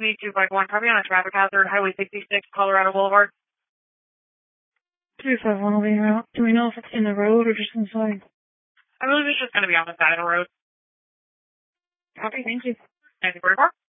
me 251. Copy on a traffic hazard, Highway 66, Colorado Boulevard. 251 will be out. Do we know if it's in the road or just inside? I believe it's just going to be on the side of the road. Copy, thank you. 1944.